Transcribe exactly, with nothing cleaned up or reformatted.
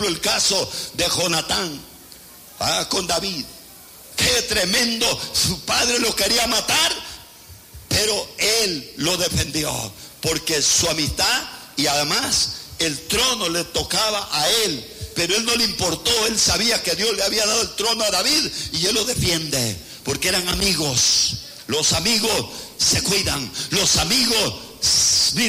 el caso de Jonatán, ah, con David. Qué tremendo, su padre lo quería matar, pero él lo defendió, porque su amistad y además el trono le tocaba a él, pero él no le importó. Él sabía que Dios le había dado el trono a David y él lo defiende, porque eran amigos. Los amigos se cuidan, los amigos, mire,